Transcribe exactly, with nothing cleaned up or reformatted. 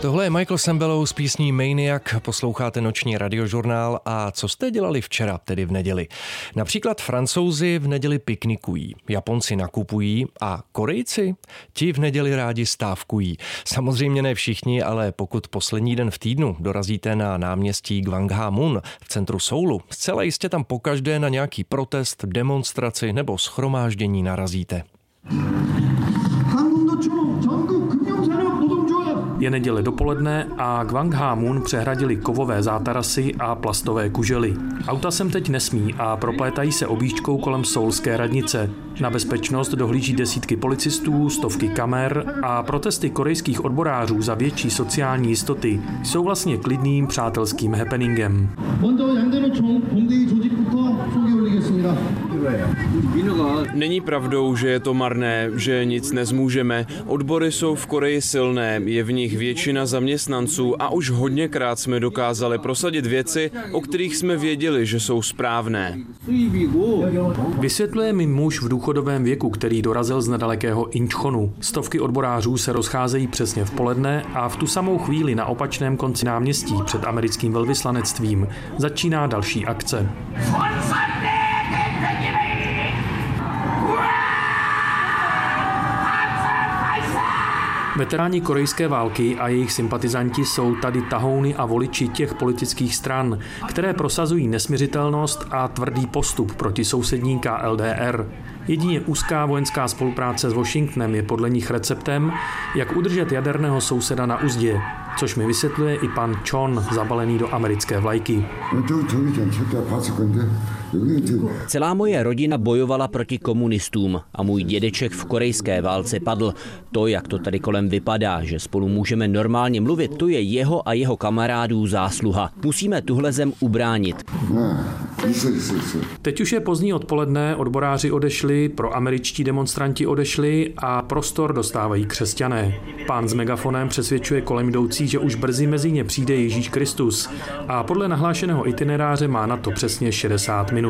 Tohle je Michael Sembelou s písní Maniac, posloucháte noční radiožurnál a co jste dělali včera, tedy v neděli? Například Francouzi v neděli piknikují, Japonci nakupují a Korejci? Ti v neděli rádi stávkují. Samozřejmě ne všichni, ale pokud poslední den v týdnu dorazíte na náměstí Gwanghwamun v centru Soulu, zcela jistě tam pokaždé na nějaký protest, demonstraci nebo shromáždění narazíte. Je neděle dopoledne a Gwanghwamun přehradili kovové zátarasy a plastové kužely. Auta sem teď nesmí a proplétají se objížďkou kolem soulské radnice. Na bezpečnost dohlíží desítky policistů, stovky kamer a protesty korejských odborářů za větší sociální jistoty jsou vlastně klidným přátelským happeningem. Není pravdou, že je to marné, že nic nezmůžeme. Odbory jsou v Koreji silné, je v nich většina zaměstnanců a už hodněkrát jsme dokázali prosadit věci, o kterých jsme věděli, že jsou správné. Vysvětluje mi muž v důchodovém věku, který dorazil z nedalekého Inchonu. Stovky odborářů se rozcházejí přesně v poledne a v tu samou chvíli na opačném konci náměstí před americkým velvyslanectvím začíná další akce. Veteráni korejské války a jejich sympatizanti jsou tady tahouny a voliči těch politických stran, které prosazují nesmiřitelnost a tvrdý postup proti sousední K L D R. Jedině úzká vojenská spolupráce s Washingtonem je podle nich receptem, jak udržet jaderného souseda na uzdě, což mi vysvětluje i pan Chon, zabalený do americké vlajky. Celá moje rodina bojovala proti komunistům a můj dědeček v korejské válce padl. To, jak to tady kolem vypadá, že spolu můžeme normálně mluvit, to je jeho a jeho kamarádů zásluha. Musíme tuhle zem ubránit. Teď už je pozdní odpoledne, odboráři odešli, proameričtí demonstranti odešli a prostor dostávají křesťané. Pán s megafonem přesvědčuje kolem jdoucí, že už brzy mezi ně přijde Ježíš Kristus a podle nahlášeného itineráře má na to přesně šedesát minut.